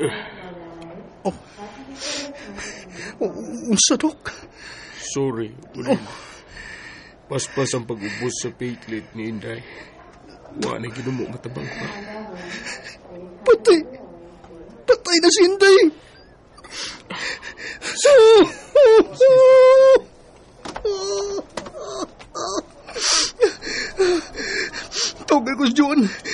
Oh. Unsa, Dok? Sorry, Udin. Paspas ang pag-ubos sa platelet ni Inday. Wa na ginumo matabang pa. Patay na si Inday. Tawag ko si John.